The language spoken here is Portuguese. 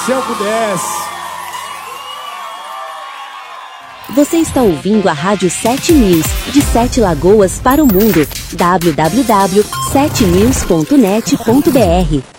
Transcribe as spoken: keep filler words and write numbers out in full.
céu pudesse. Você está ouvindo a Rádio sete News, de Sete Lagoas para o mundo. w w w ponto sete news ponto net ponto b r